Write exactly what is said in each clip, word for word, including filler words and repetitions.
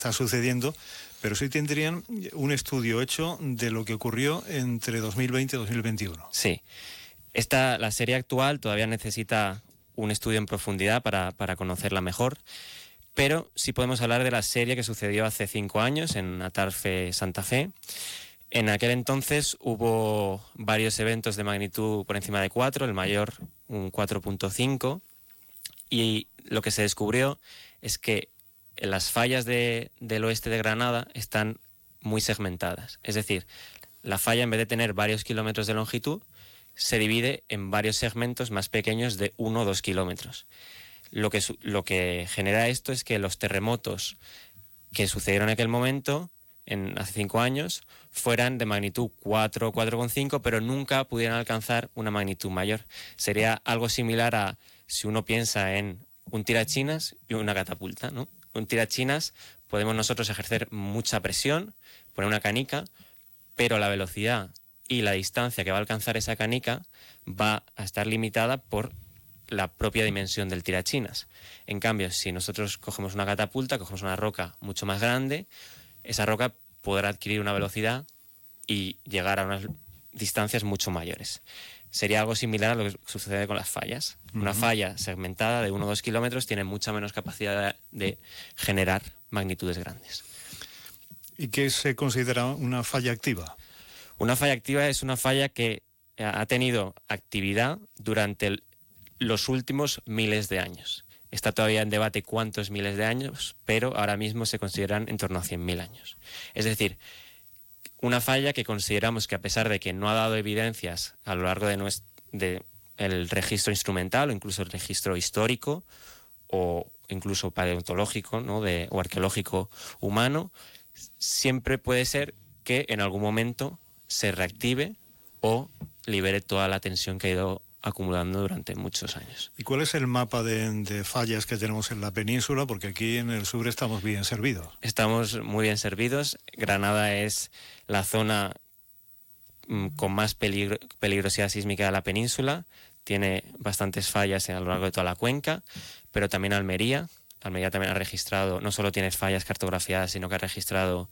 está sucediendo, pero sí tendrían un estudio hecho de lo que ocurrió entre dos mil veinte y dos mil veintiuno. Sí. Esta, la serie actual todavía necesita un estudio en profundidad para, para conocerla mejor, pero sí podemos hablar de la serie que sucedió hace cinco años en Atarfe, Santa Fe. En aquel entonces hubo varios eventos de magnitud por encima de cuatro, el mayor un cuatro punto cinco, y lo que se descubrió es que las fallas de, del oeste de Granada están muy segmentadas. Es decir, la falla, en vez de tener varios kilómetros de longitud, se divide en varios segmentos más pequeños de uno o dos kilómetros. Lo que, lo que genera esto es que los terremotos que sucedieron en aquel momento, en, hace cinco años, fueran de magnitud cuatro, cuatro coma cinco, pero nunca pudieran alcanzar una magnitud mayor. Sería algo similar a si uno piensa en un tirachinas y una catapulta, ¿no? Un tirachinas podemos nosotros ejercer mucha presión, poner una canica, pero la velocidad y la distancia que va a alcanzar esa canica va a estar limitada por la propia dimensión del tirachinas. En cambio, si nosotros cogemos una catapulta, cogemos una roca mucho más grande, esa roca podrá adquirir una velocidad y llegar a unas distancias mucho mayores. Sería algo similar a lo que sucede con las fallas. Uh-huh. Una falla segmentada de uno o dos kilómetros tiene mucha menos capacidad de generar magnitudes grandes. ¿Y qué se considera una falla activa? Una falla activa es una falla que ha tenido actividad durante el, los últimos miles de años. Está todavía en debate cuántos miles de años, pero ahora mismo se consideran en torno a cien mil años. Es decir, una falla que consideramos que, a pesar de que no ha dado evidencias a lo largo de, nuestro, de el registro instrumental o incluso el registro histórico o incluso paleontológico, ¿no? de, o arqueológico humano, siempre puede ser que en algún momento se reactive o libere toda la tensión que ha ido acumulando durante muchos años. ¿Y cuál es el mapa de, de fallas que tenemos en la península? Porque aquí en el sur estamos bien servidos. Estamos muy bien servidos. Granada es la zona mm, con más peligro, peligrosidad sísmica de la península. Tiene bastantes fallas a lo largo de toda la cuenca, pero también Almería. Almería también ha registrado, no solo tiene fallas cartografiadas, sino que ha registrado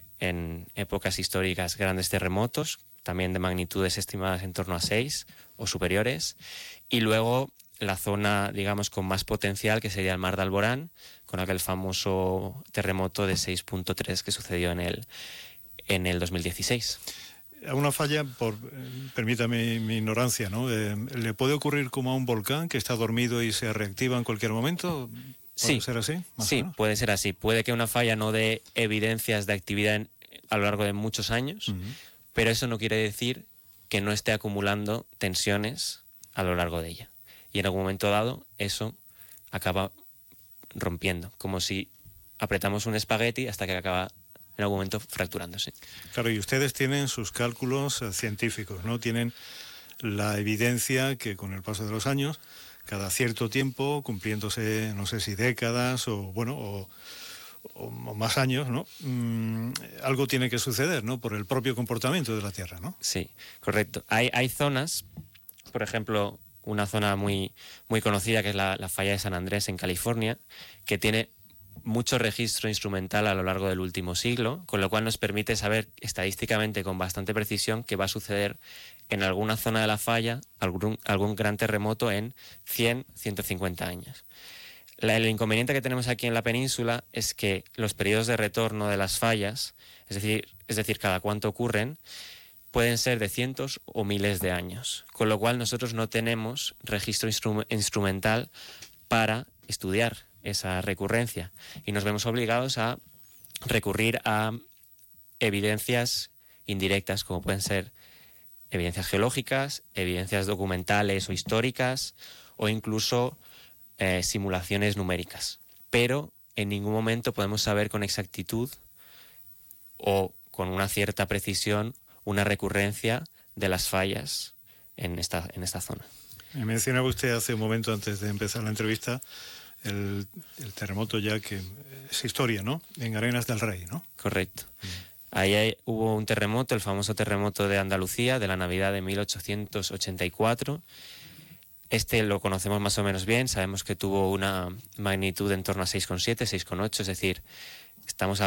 en épocas históricas grandes terremotos, también de magnitudes estimadas en torno a seis o superiores, y luego la zona, digamos, con más potencial, que sería el Mar de Alborán, con aquel famoso terremoto de seis punto tres que sucedió en el, en el dos mil dieciséis. A una falla, por permítame mi ignorancia, ¿no? Eh, ¿le puede ocurrir como a un volcán que está dormido y se reactiva en cualquier momento? ¿Puede sí, ser así? Más sí, puede ser así. Puede que una falla no dé evidencias de actividad en, a lo largo de muchos años, uh-huh. pero eso no quiere decir que no esté acumulando tensiones a lo largo de ella. Y en algún momento dado, eso acaba rompiendo, como si apretamos un espagueti hasta que acaba en algún momento fracturándose. Claro, y ustedes tienen sus cálculos uh, científicos, ¿no? Tienen la evidencia que con el paso de los años, cada cierto tiempo, cumpliéndose, no sé si décadas o, bueno, o, o, o más años, ¿no? Mm, algo tiene que suceder, ¿no? Por el propio comportamiento de la Tierra, ¿no? Sí, correcto. Hay, hay zonas, por ejemplo, una zona muy, muy conocida que es la, la falla de San Andrés en California, que tiene mucho registro instrumental a lo largo del último siglo, con lo cual nos permite saber estadísticamente con bastante precisión qué va a suceder en alguna zona de la falla, algún, algún gran terremoto en cien, ciento cincuenta años. La, el inconveniente que tenemos aquí en la península es que los periodos de retorno de las fallas, es decir, es decir, cada cuánto ocurren, pueden ser de cientos o miles de años, con lo cual nosotros no tenemos registro instru- instrumental para estudiar esa recurrencia y nos vemos obligados a recurrir a evidencias indirectas, como pueden ser evidencias geológicas, evidencias documentales o históricas, o incluso eh, simulaciones numéricas. Pero en ningún momento podemos saber con exactitud o con una cierta precisión una recurrencia de las fallas en esta, en esta zona. Me mencionaba usted hace un momento, antes de empezar la entrevista, el, el terremoto ya que es historia, ¿no? En Arenas del Rey, ¿no? Correcto. Mm. Ahí hay, hubo un terremoto, el famoso terremoto de Andalucía, de la Navidad de mil ochocientos ochenta y cuatro. Este lo conocemos más o menos bien, sabemos que tuvo una magnitud en torno a seis coma siete, seis coma ocho, es decir, Estamos